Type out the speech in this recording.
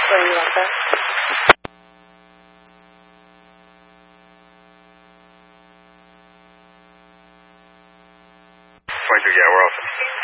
Where you want that? 22, yeah, we're open.